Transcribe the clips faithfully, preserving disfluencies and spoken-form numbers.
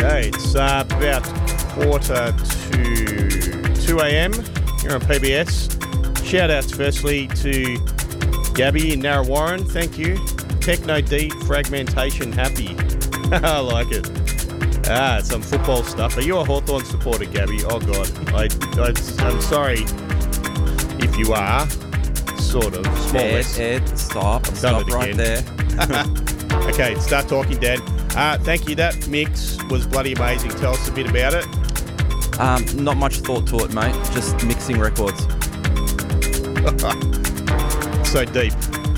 Okay, it's uh, about quarter to two a.m. here on P B S. Shout outs firstly to Gabby in Narrawarren, thank you. Techno D Fragmentation Happy. I like it. Ah, some football stuff. Are you a Hawthorn supporter, Gabby? Oh, God. I, I, I'm sorry if you are. Sort of. Small Ed, less. Ed, stop. I've Stop done it right there. Okay, start talking, Dan. Uh, thank you. That mix was bloody amazing. Tell us a bit about it. Um, not much thought to it, mate. Just mixing records. So deep.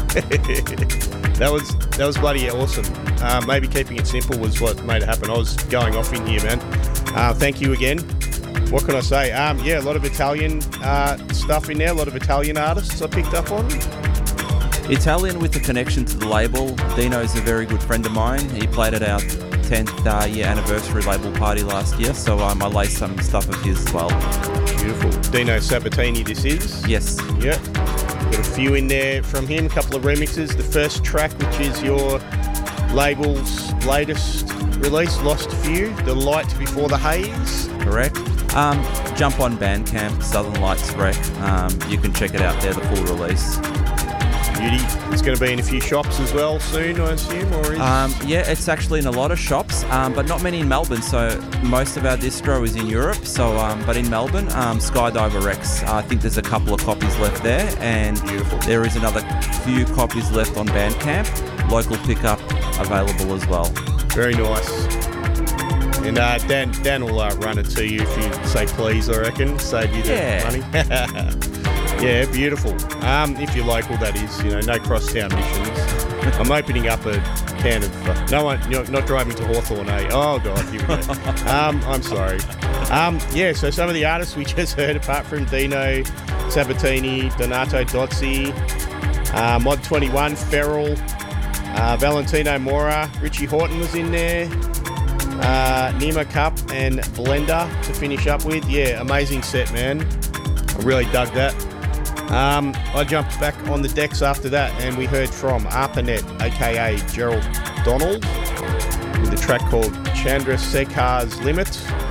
that was that was bloody awesome. Uh, maybe keeping it simple was what made it happen. I was going off in here, man. Uh, thank you again. What can I say? Um, yeah, a lot of Italian uh, stuff in there. A lot of Italian artists I picked up on. Italian with a connection to the label. Dino's a very good friend of mine. He played at our tenth uh, year anniversary label party last year, so um, I laced some stuff of his as well. Beautiful. Dino Sabatini this is. Yes. Yeah. Got a few in there from him, a couple of remixes. The first track, which is your label's latest release, Lost Few, The Light Before the Haze. Correct. Um, jump on Bandcamp, Southern Lights Rec. Um, you can check it out there, the full release. Beauty. It's going to be in a few shops as well soon, I assume, or is... Um, yeah, it's actually in a lot of shops, um, but not many in Melbourne. So most of our distro is in Europe. So, um, but in Melbourne, um, Skydiver Rex. I think there's a couple of copies left there, and Beautiful. There is another few copies left on Bandcamp. Local pickup available as well. Very nice. And uh, Dan, Dan will uh, run it to you if you say please, I reckon. Save you the Yeah. money. Yeah, beautiful. Um, if you're local, that is, you know, no crosstown missions. I'm opening up a can of... Uh, no one, you're not driving to Hawthorn, eh? Oh, God, here we go. um, I'm sorry. Um, yeah, so some of the artists we just heard, apart from Dino, Sabatini, Donato Dozzi, uh, Mod twenty-one, Feral, uh, Valentino Mora, Richie Horton was in there, uh, Nima Cup and Blender to finish up with. Yeah, amazing set, man. I really dug that. Um, I jumped back on the decks after that and we heard from ARPANET, aka Gerald Donald, with a track called Chandra Sekhar's Limit.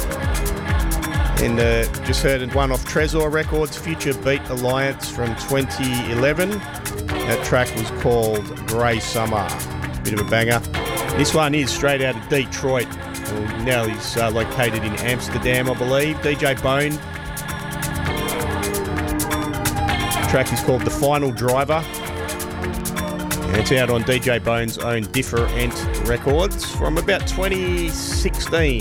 And uh, just heard one off Trezor Records, Future Beat Alliance from twenty eleven. That track was called Grey Summer. Bit of a banger. This one is straight out of Detroit. Well, now he's uh, located in Amsterdam, I believe. D J Bone. The track is called The Final Driver. And it's out on D J Bone's own Different Records from about twenty sixteen.